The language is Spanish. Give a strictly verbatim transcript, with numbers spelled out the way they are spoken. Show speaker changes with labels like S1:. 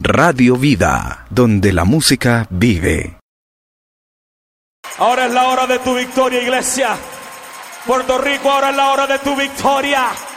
S1: Radio Vida, donde la música vive.
S2: Ahora es la hora de tu victoria, iglesia. Puerto Rico, ahora es la hora de tu victoria.